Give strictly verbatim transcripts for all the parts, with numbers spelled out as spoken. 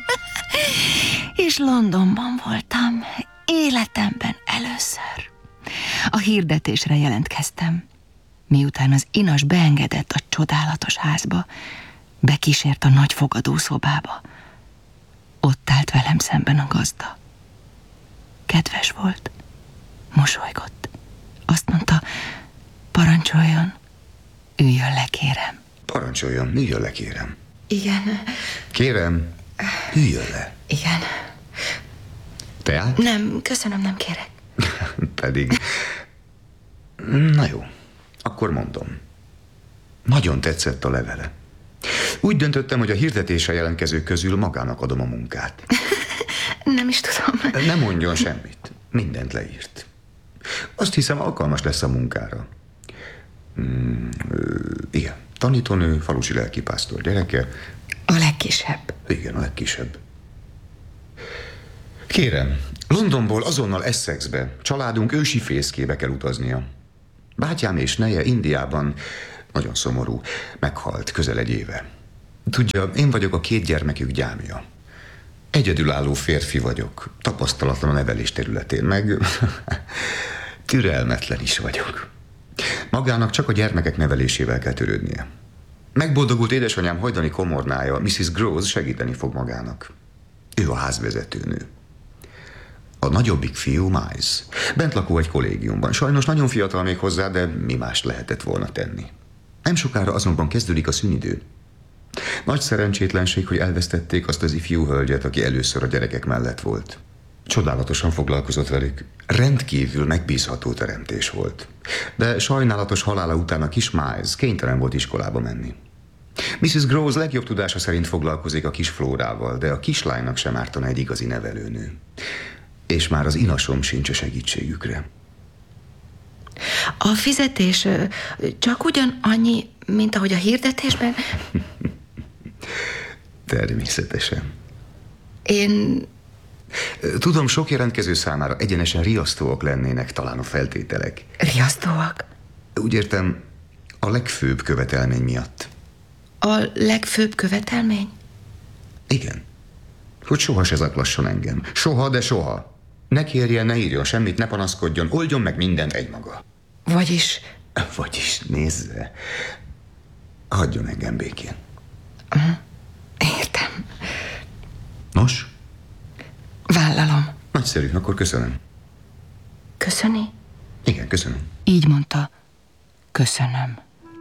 És Londonban voltam, életemben először. A hirdetésre jelentkeztem. Miután az inas beengedett a csodálatos házba, bekísért a nagy fogadószobába. Ott állt velem szemben a gazda. Kedves volt, mosolygott. Azt mondta, parancsoljon, üljön le, kérem. Parancsoljon, üljön le, kérem. Igen. Kérem, üljön le. Igen. Teát? Nem, köszönöm, nem kérek. Pedig... Na jó, akkor mondom. Nagyon tetszett a levele. Úgy döntöttem, hogy a hirdetésre jelentkezők közül magának adom a munkát. Nem is tudom. Nem mondjon semmit. Mindent leírt. Azt hiszem, alkalmas lesz a munkára. Mm, igen, tanítónő, falusi lelkipásztor gyereke. A legkisebb. Igen, a legkisebb. Kérem, Londonból azonnal Essexbe, családunk ősi fészkébe kell utaznia. Bátyám és neje Indiában, nagyon szomorú, meghalt közel egy éve. Tudja, én vagyok a két gyermekük gyámja. Egyedülálló férfi vagyok, tapasztalatlan a nevelés területén, meg türelmetlen is vagyok. Magának csak a gyermekek nevelésével kell törődnie. Megboldogult édesanyám hajdani komornája, missziz Groves segíteni fog magának. Ő a házvezetőnő. A nagyobbik fiú Miles. Bent lakó egy kollégiumban. Sajnos nagyon fiatal még hozzá, de mi más lehetett volna tenni. Nem sokára azonban kezdődik a szünidő. Nagy szerencsétlenség, hogy elvesztették azt az ifjú hölgyet, aki először a gyerekek mellett volt. Csodálatosan foglalkozott velük. Rendkívül megbízható teremtés volt. De sajnálatos halála után a kis Miles kénytelen volt iskolába menni. missziz Groves legjobb tudása szerint foglalkozik a kis Flórával, de a kislánynak sem ártana egy igazi nevelőnő. És már az inasom sincs a segítségükre. A fizetés csak ugyan annyi, mint ahogy a hirdetésben? Természetesen. Én... Tudom, sok jelentkező számára egyenesen riasztóak lennének talán a feltételek. Riasztóak? Úgy értem, a legfőbb követelmény miatt. A legfőbb követelmény? Igen. Hogy soha se zaklasson engem. Soha, de soha. Ne kérjen, ne írjon semmit, ne panaszkodjon, oldjon meg mindent egymaga. Vagyis? Vagyis, nézze. Hagyjon engem békén. Értem. Nos? Vállalom. Nagyszerű, akkor köszönöm. Köszöni? Igen, köszönöm. Így mondta. Köszönöm.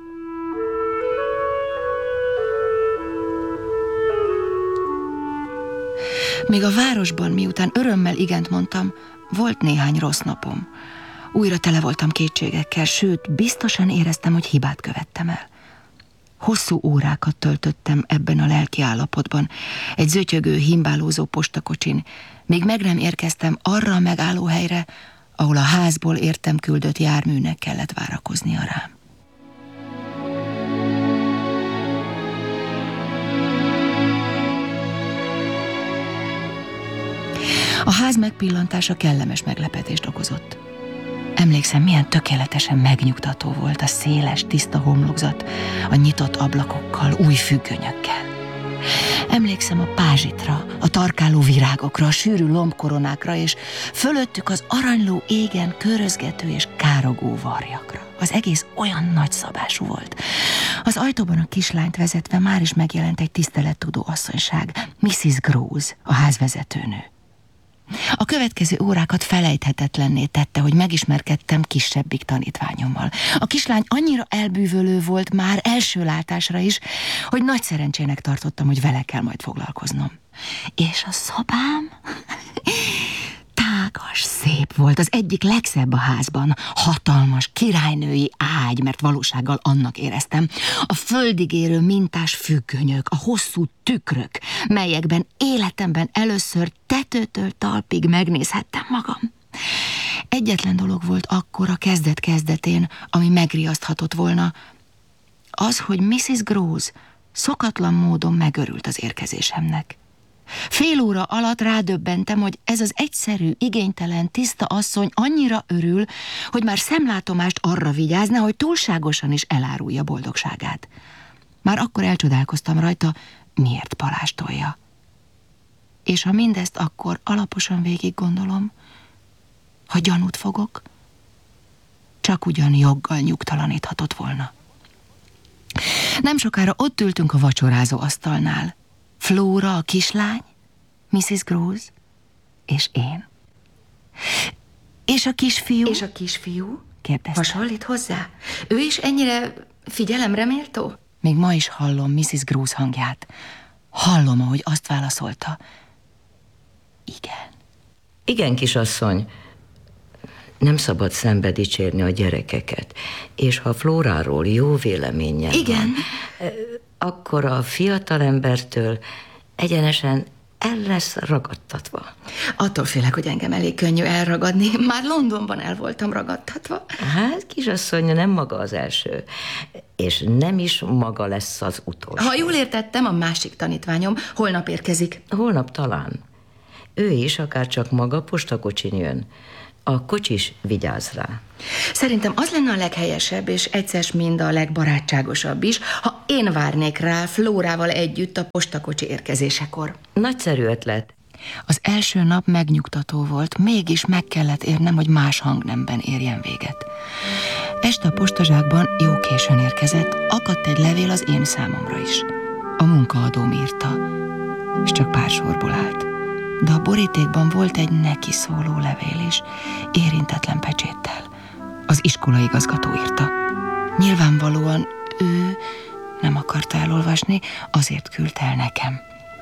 Még a városban, miután örömmel igent mondtam, volt néhány rossz napom. Újra tele voltam kétségekkel, sőt, biztosan éreztem, hogy hibát követtem el. Hosszú órákat töltöttem ebben a lelki állapotban, egy zötyögő, himbálózó postakocsin, míg meg nem érkeztem arra a megállóhelyre, ahol a házból értem küldött járműnek kellett várakoznia rám. A ház megpillantása kellemes meglepetést okozott. Emlékszem, milyen tökéletesen megnyugtató volt a széles, tiszta homlokzat, a nyitott ablakokkal, új függönyökkel. Emlékszem a pázsitra, a tarkáló virágokra, a sűrű lombkoronákra, és fölöttük az aranyló égen körözgető és károgó varjakra. Az egész olyan nagyszabású volt. Az ajtóban a kislányt vezetve már is megjelent egy tisztelettudó asszonyság, missziz Groves, a házvezetőnő. A következő órákat felejthetetlenné tette, hogy megismerkedtem kisebbik tanítványommal. A kislány annyira elbűvölő volt már első látásra is, hogy nagy szerencsének tartottam, hogy vele kell majd foglalkoznom. És a szobám tágas, szép volt, az egyik legszebb a házban. Hatalmas, királynői ágy, mert valósággal annak éreztem. A földig érő mintás függönyök, a hosszú tükrök, melyekben életemben először tetőtől talpig megnézhettem magam. Egyetlen dolog volt akkor a kezdet-kezdetén, ami megriaszthatott volna, az, hogy missziz Groves szokatlan módon megörült az érkezésemnek. Fél óra alatt rádöbbentem, hogy ez az egyszerű, igénytelen, tiszta asszony annyira örül, hogy már szemlátomást arra vigyázna, hogy túlságosan is elárulja boldogságát. Már akkor elcsodálkoztam rajta, miért palástolja. És ha mindezt akkor alaposan végig gondolom, ha gyanút fogok, csak ugyan joggal nyugtalaníthatott volna. Nem sokára ott ültünk a vacsorázó asztalnál. Flóra, a kislány, missziz Groves és én. És a kisfiú? És a kisfiú? Kérdezte. Hasonlít hozzá? Ő is ennyire figyelemre méltó? Még ma is hallom missziz Groves hangját. Hallom, ahogy azt válaszolta. Igen. Igen, kisasszony. Nem szabad szembe dicsérni a gyerekeket. És ha Flóráról jó véleményen Igen. van, akkor a fiatalembertől egyenesen el lesz ragadtatva. Attól félek, hogy engem elég könnyű elragadni. Már Londonban el voltam ragadtatva. Hát, kisasszony, nem maga az első. És nem is maga lesz az utolsó. Ha jól értettem, a másik tanítványom holnap érkezik. Holnap talán. Ő is, akár csak maga postakocsin jön. A kocsis vigyáz rá. Szerintem az lenne a leghelyesebb, és egyszer mind a legbarátságosabb is, ha én várnék rá Flórával együtt a postakocsi érkezésekor. Nagyszerű ötlet. Az első nap megnyugtató volt, mégis meg kellett érnem, hogy más hangnemben érjen véget. Este a postazsákban jó későn érkezett, akadt egy levél az én számomra is. A munkaadóm írta, és csak pár sorból állt. De a borítékban volt egy neki szóló levél is, érintetlen pecséttel. Az iskolaigazgató írta. Nyilvánvalóan ő nem akarta elolvasni, azért küldte el nekem.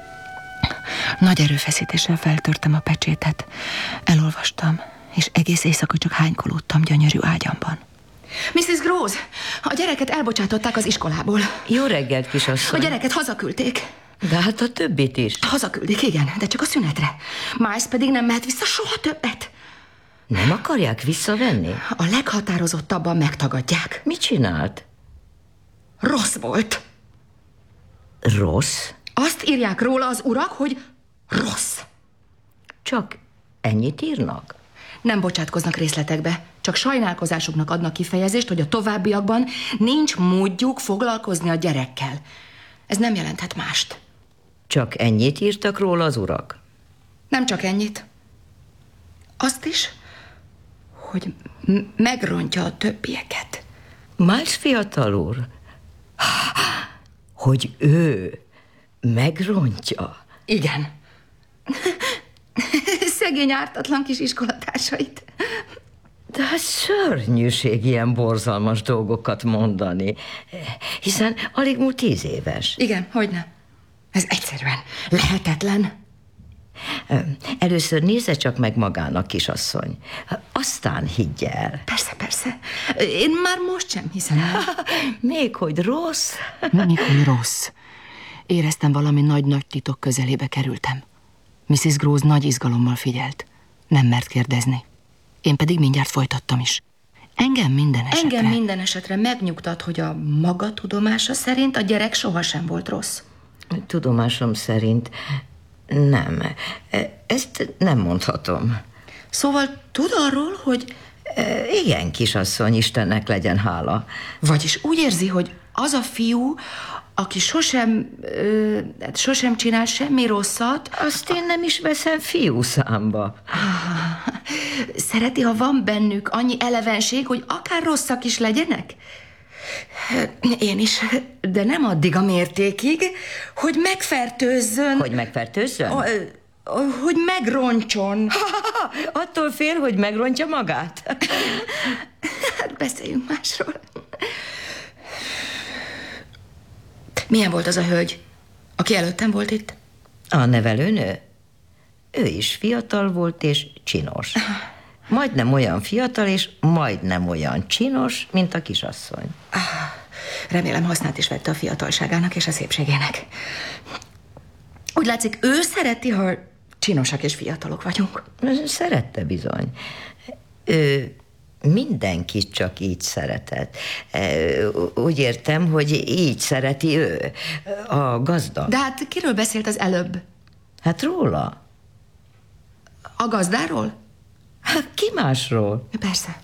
Nagy erőfeszítéssel feltörtem a pecsétet, elolvastam, és egész éjszaka csak hánykolódtam gyönyörű ágyamban. missziz Groves, a gyereket elbocsátották az iskolából. Jó reggelt, kisasszony. A gyereket hazaküldték. De hát a többit is. Hazaküldik, igen, de csak a szünetre. Miles pedig nem mehet vissza soha többet. Nem akarják visszavenni? A leghatározottabban megtagadják. Mit csinált? Rossz volt. Rossz? Azt írják róla az urak, hogy rossz. Csak ennyit írnak? Nem bocsátkoznak részletekbe, csak sajnálkozásuknak adnak kifejezést, hogy a továbbiakban nincs módjuk foglalkozni a gyerekkel. Ez nem jelenthet mást. Csak ennyit írtak róla az urak? Nem csak ennyit. Azt is, hogy m- megrontja a többieket. Miles fiatal úr? Hogy ő megrontja? Igen. Szegény ártatlan kis iskolatársait. De hát szörnyűség ilyen borzalmas dolgokat mondani, hiszen alig múlt tíz éves. Igen, hogyne. Ez egyszerűen lehetetlen. Először nézze csak meg magának, kisasszony. Aztán higgye el. Persze, persze. Én már most sem hiszem el. Még hogy rossz? Még hogy rossz. Éreztem, valami nagy-nagy titok közelébe kerültem. missziz Groves nagy izgalommal figyelt. Nem mert kérdezni. Én pedig mindjárt folytattam is. Engem minden esetre... Engem minden esetre megnyugtat, hogy a maga tudomása szerint a gyerek sohasem volt rossz. Tudomásom szerint nem. Ezt nem mondhatom. Szóval tud arról, hogy... Igen, kisasszony, Istennek legyen hála. Vagyis úgy érzi, hogy az a fiú, aki sosem, ö, sosem csinál semmi rosszat... Azt én nem is veszem fiú számba. Ah, szereti, ha van bennük annyi elevenség, hogy akár rosszak is legyenek? Én is, de nem addig a mértékig, hogy megfertőzzön... Hogy megfertőzzön? A, hogy megrontson. Attól fél, hogy megrontja magát? Hát beszéljünk másról. Milyen volt az a hölgy, aki előttem volt itt? A nevelőnő? Ő is fiatal volt és csinos. Majdnem olyan fiatal és majdnem olyan csinos, mint a kisasszony. Remélem hasznát is vette a fiatalságának és a szépségének. Úgy látszik, ő szereti, ha csinosak és fiatalok vagyunk. Szerette bizony. Ő mindenkit csak így szeretett. Úgy értem, hogy így szereti ő, a gazda. De hát kiről beszélt az előbb? Hát róla. A gazdáról? Hát ki másról? Persze.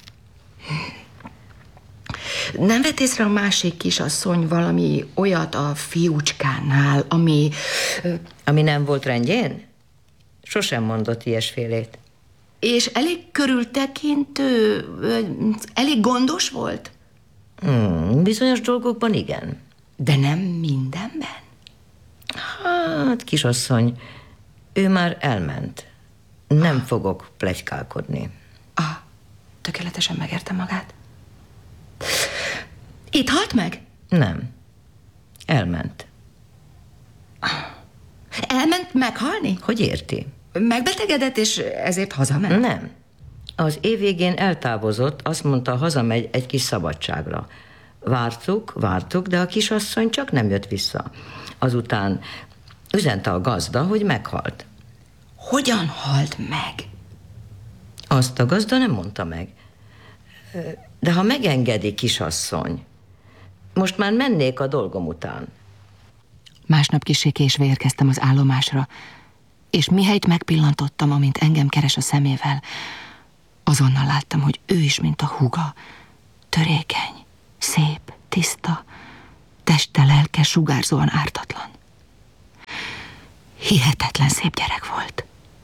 Nem vett észre a másik kisasszony valami olyat a fiúcskánál, ami... Ami nem volt rendjén? Sosem mondott ilyesfélét. És elég körültekintő, elég gondos volt? Hmm, bizonyos dolgokban igen. De nem mindenben? Hát, kisasszony, ő már elment. Nem fogok pletykálkodni. Ah, tökéletesen megérte magát. Itt halt meg? Nem. Elment. Elment meghalni? Hogy érti? Megbetegedett, és ezért hazament? Nem. Az év végén eltávozott, azt mondta, hazamegy egy kis szabadságra. Vártuk, vártuk, de a kisasszony csak nem jött vissza. Azután üzente a gazda, hogy meghalt. Hogyan halt meg? Azt a gazda nem mondta meg. De ha megengedi, kisasszony, most már mennék a dolgom után. Másnap kissé késve érkeztem az állomásra, és mihelyt megpillantottam, amint engem keres a szemével, azonnal láttam, hogy ő is, mint a húga, törékeny, szép, tiszta, teste, lelke sugárzóan ártatlan. Hihetetlen szép gyerek volt.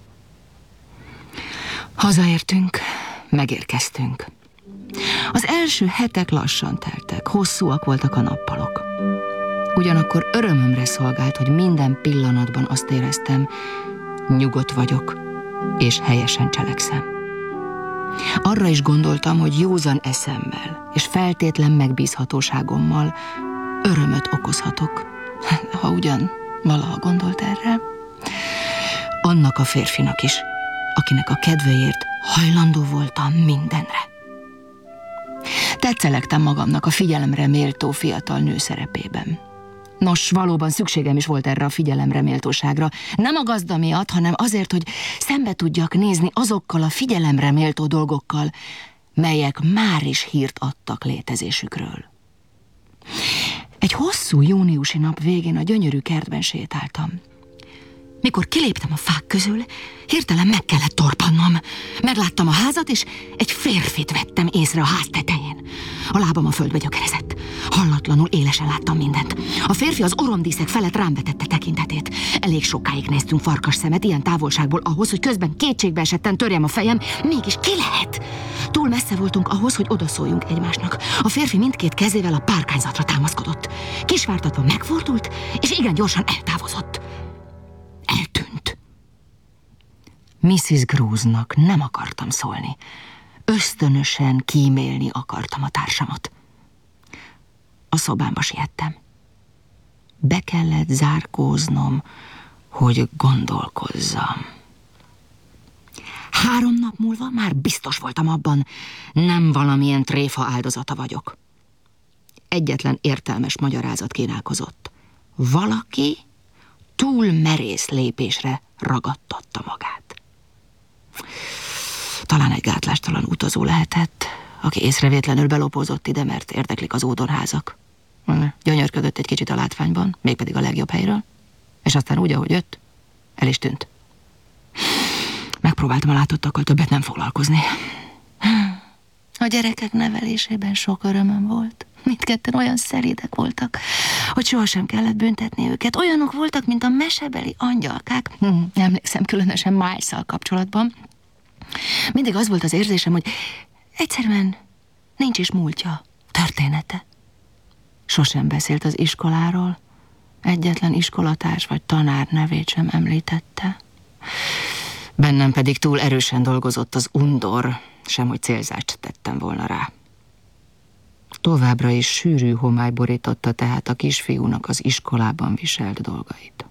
Hazaértünk, megérkeztünk. Az első hetek lassan teltek, hosszúak voltak a nappalok. Ugyanakkor örömömre szolgált, hogy minden pillanatban azt éreztem, nyugodt vagyok, és helyesen cselekszem. Arra is gondoltam, hogy józan eszemmel és feltétlen megbízhatóságommal örömöt okozhatok, ha ugyan valaha gondolt erre. Annak a férfinak is, akinek a kedvéért hajlandó voltam mindenre. Tetszelegtem magamnak a figyelemre méltó fiatal nő szerepében. Nos, valóban szükségem is volt erre a figyelemre méltóságra. Nem a gazda miatt, hanem azért, hogy szembe tudjak nézni azokkal a figyelemre méltó dolgokkal, melyek már is hírt adtak létezésükről. Egy hosszú júniusi nap végén a gyönyörű kertben sétáltam. Mikor kiléptem a fák közül, hirtelen meg kellett torpannom. Megláttam a házat, és egy férfit vettem észre a ház tetején. A lábam a földbe gyökerezett. Hallatlanul élesen láttam mindent. A férfi az oromdíszek felett rám vetette tekintetét. Elég sokáig néztünk farkas szemet ilyen távolságból ahhoz, hogy közben kétségbe esetten törjem a fejem. Mégis ki lehet? Túl messze voltunk ahhoz, hogy odaszóljunk egymásnak. A férfi mindkét kezével a párkányzatra támaszkodott. Kisvártatva megfordult, és igen gyorsan eltávozott. Eltűnt. missziz Grouse-nak nem akartam szólni. Ösztönösen kímélni akartam a társamat. A szobámba siettem. Be kellett zárkóznom, hogy gondolkozzam. Három nap múlva már biztos voltam abban, nem valamilyen tréfa áldozata vagyok. Egyetlen értelmes magyarázat kínálkozott. Valaki túl merész lépésre ragadtatta magát. Talán egy gátlástalan utazó lehetett, aki észrevétlenül belopózott ide, mert érdeklik az ódorházak. Gyönyörködött egy kicsit a látványban, mégpedig a legjobb helyről, és aztán úgy, ahogy jött, el is tűnt. Megpróbáltam a látottakkal többet nem foglalkozni. A gyerekek nevelésében sok örömöm volt. Mindketten olyan szelídek voltak, hogy sohasem kellett büntetni őket. Olyanok voltak, mint a mesebeli angyalkák. Hm, emlékszem különösen Miles-szal kapcsolatban. Mindig az volt az érzésem, hogy egyszerűen nincs is múltja, története. Sosem beszélt az iskoláról, egyetlen iskolatárs vagy tanár nevét sem említette. Bennem pedig túl erősen dolgozott az undor, semhogy célzást tettem volna rá. Továbbra is sűrű homály borította tehát a kisfiúnak az iskolában viselt dolgait.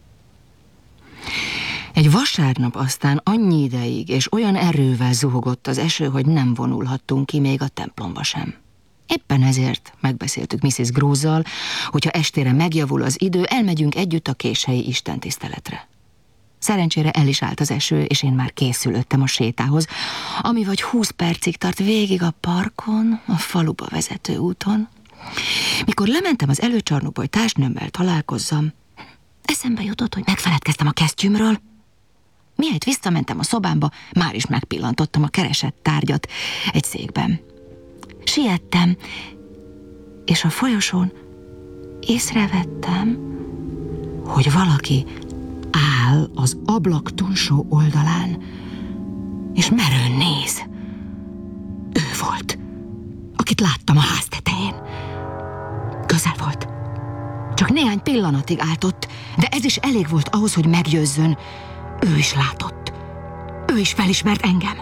Egy vasárnap aztán annyi ideig és olyan erővel zuhogott az eső, hogy nem vonulhattunk ki még a templomba sem. Éppen ezért megbeszéltük missziz Grouse-zal, hogyha estére megjavul az idő, elmegyünk együtt a késhelyi istentiszteletre. Szerencsére el is állt az eső, és én már készülöttem a sétához, ami vagy húsz percig tart végig a parkon, a faluba vezető úton. Mikor lementem az előcsarnokba, hogy társnőmmel találkozzam, eszembe jutott, hogy megfeledkeztem a kesztyűmről. Mihelyt visszamentem a szobámba, már is megpillantottam a keresett tárgyat egy székben. Siettem, és a folyosón észrevettem, hogy valaki áll áll az ablak túlsó oldalán, és merőn néz. Ő volt, akit láttam a ház tetején. Közel volt. Csak néhány pillanatig állt ott, de ez is elég volt ahhoz, hogy meggyőzzön. Ő is látott. Ő is felismert engem.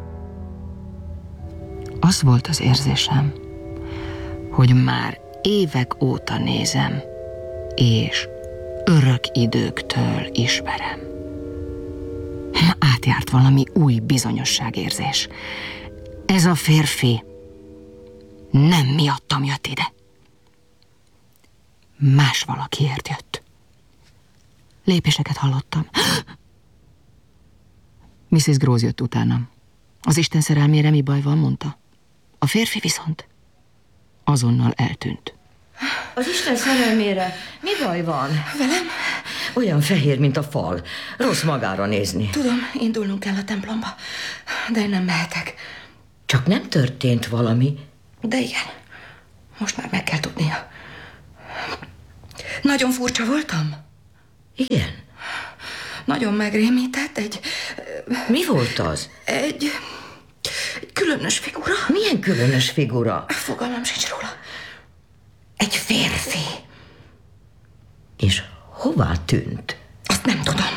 Az volt az érzésem, hogy már évek óta nézem, és örök időktől ismerem. Átjárt valami új bizonyosságérzés. Ez a férfi nem miattam jött ide. Más valakiért jött. Lépéseket hallottam. missziz Grosz jött utánam. Az Isten szerelmére mi baj van, mondta. A férfi viszont azonnal eltűnt. Az Isten szerelmére mi baj van? Velem? Olyan fehér, mint a fal. Rossz magára nézni. Tudom, indulnunk kell a templomba, de én nem mehetek. Csak nem történt valami? De igen, most már meg kell tudnia. Nagyon furcsa voltam? Igen. Nagyon megrémített egy... Mi volt az? Egy... egy különös figura. Milyen különös figura? Fogalmam sincs róla. Egy férfi. És hová tűnt? Azt nem tudom.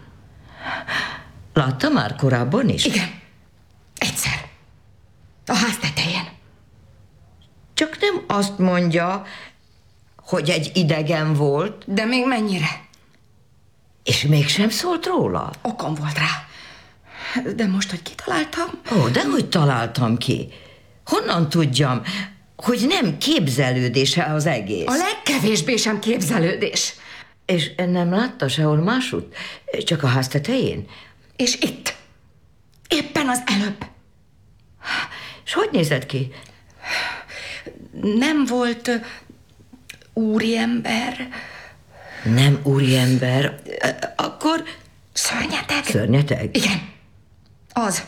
Látta már korábban is? Igen. Egyszer. A ház tetején. Csak nem azt mondja, hogy egy idegen volt. De még mennyire? És mégsem szólt róla? Okom volt rá. De most, hogy kitaláltam... Ó, dehogy találtam ki. Honnan tudjam, hogy nem képzelődése az egész? A legkevésbé sem képzelődés. És nem látta sehol másút? Csak a ház tetején? És itt. Éppen az előbb. És hogy nézett ki? Nem volt úriember. Nem úriember. Akkor Szörnyeteg? szörnyeteg? Igen. Az.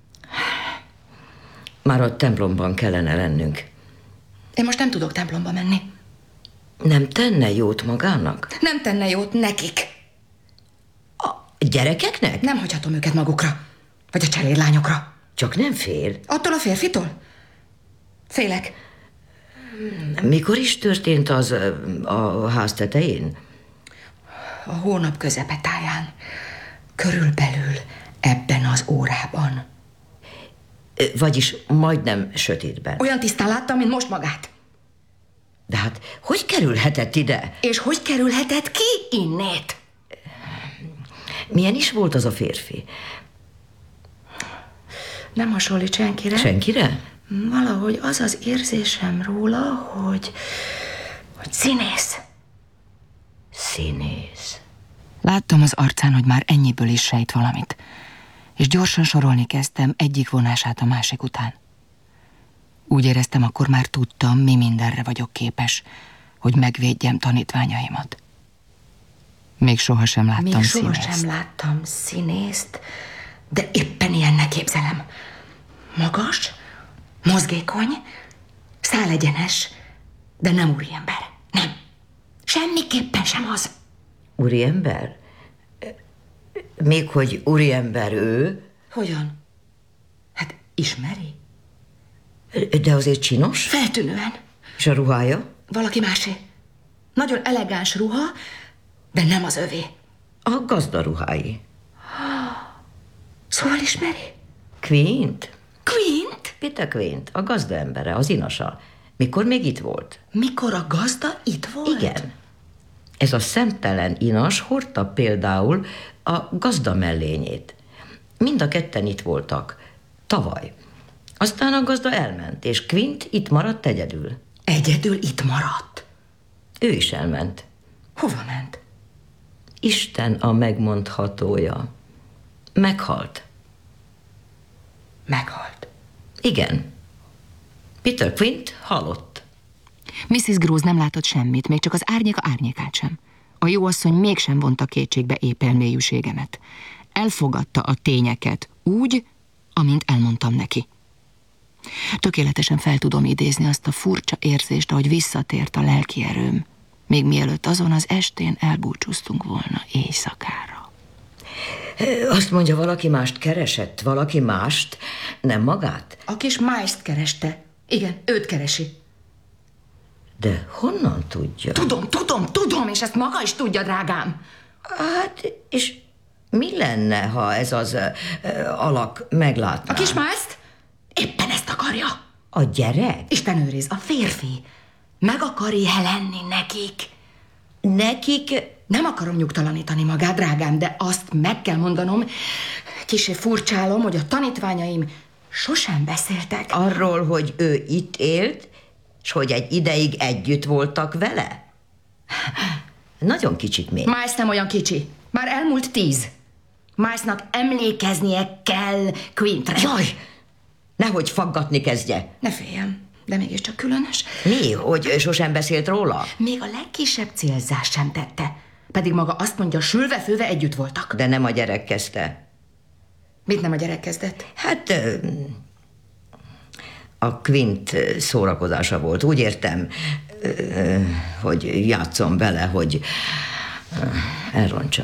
Már a templomban kellene lennünk. Én most nem tudok templomba menni. Nem tenne jót magának? Nem tenne jót nekik. A gyerekeknek? Nem hagyhatom őket magukra. Vagy a cserélányokra. Csak nem fél. Attól a férfitól? Félek. Mikor is történt az a ház tetején? A hónap közepetáján. Körülbelül ebben az órában. Vagyis majdnem sötétben. Olyan tisztán láttam, mint most magát. De hát hogy kerülhetett ide? És hogy kerülhetett ki innét? Milyen is volt az a férfi? Nem hasonlít senkire. Senkire? Valahogy az az érzésem róla, hogy, hogy színész. Színész. Láttam az arcán, hogy már ennyiből is sejt valamit, és gyorsan sorolni kezdtem egyik vonását a másik után. Úgy éreztem, akkor már tudtam, mi mindenre vagyok képes, hogy megvédjem tanítványaimat. Még sohasem láttam Még színészt. sohasem láttam színészt, de éppen ilyennek képzelem. Magas, mozgékony, szálegyenes, de nem úriember. Nem. Semmiképpen sem az. Úriember? Még hogy úriember ő? Hogyan? Hát ismeri? De azért csinos? Feltűnően. És a ruhája? Valaki másé. Nagyon elegáns ruha, de nem az övé. A gazda ruhái. Szóval ismeri? Quint? Quint? Peter Quint, a gazda embere, az inasa. Mikor még itt volt? Mikor a gazda itt volt? Igen. Ez a szemtelen inas hordta például a gazda mellényét. Mind a ketten itt voltak. Tavaly. Aztán a gazda elment, és Quint itt maradt egyedül. Egyedül itt maradt. Ő is elment. Hova ment? Isten a megmondhatója. Meghalt. Meghalt. Igen. Peter Quint halott. missziz Grosz nem látott semmit, még csak az árnyéka árnyékát sem. A jóasszony mégsem vonta kétségbe épp elmélyűségemet. Elfogadta a tényeket úgy, amint elmondtam neki. Tökéletesen fel tudom idézni azt a furcsa érzést, ahogy visszatért a lelki erőm, még mielőtt azon az estén elbúcsúztunk volna éjszakára. Azt mondja, valaki mást keresett, valaki mást, nem magát? A kis Miles-t kereste. Igen, őt keresi. De honnan tudja? Tudom, tudom, tudom, és ezt maga is tudja, drágám. Hát, és mi lenne, ha ez az uh, alak meglátná? A kis Miles-t? Éppen ezt akarja. A gyerek? Isten őriz, a férfi. Meg akar jelenni nekik. Nekik? Nem akarom nyugtalanítani magát, drágám, de azt meg kell mondanom, kissé furcsálom, hogy a tanítványaim sosem beszéltek. Arról, hogy ő itt élt, és hogy egy ideig együtt voltak vele? Nagyon kicsit még. Miles nem olyan kicsi. Már elmúlt tíz. Milesnak emlékeznie kell Quintre. Jaj! Nehogy faggatni kezdje. Ne féljem, de mégiscsak különös. Mi? Hogy sosem beszélt róla? Még a legkisebb célzást sem tette. Pedig maga azt mondja, sülve-főve együtt voltak. De nem a gyerek kezdte. Mit nem a gyerek kezdett? Hát a Quint szórakozása volt. Úgy értem, hogy játszom vele, hogy elrontsa.